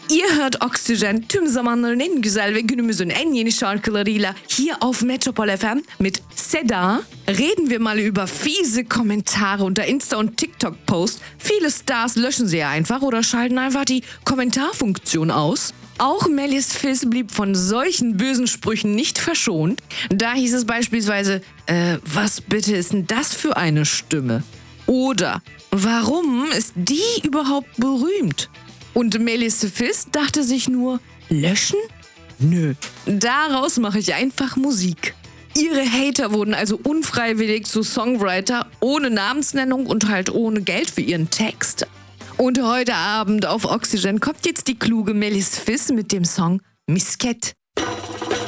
Ihr hört Oxygen tüm zamanların en güzel ve günümüzün en yeni şarkılarıyla hier auf Metropol FM mit Seda. Reden wir mal über fiese Kommentare unter Insta- und TikTok-Posts. Viele Stars löschen sie einfach oder schalten einfach die Kommentarfunktion aus. Auch Melis Fizz blieb von solchen bösen Sprüchen nicht verschont. Da hieß es beispielsweise, was bitte ist denn das für eine Stimme? Oder, warum ist die überhaupt berühmt? Und Melis Fizz dachte sich nur, löschen? Nö, daraus mache ich einfach Musik. Ihre Hater wurden also unfreiwillig zu Songwriter ohne Namensnennung und halt ohne Geld für ihren Text. Und heute Abend auf Oxygen kommt jetzt die kluge Melis Fizz mit dem Song Misket.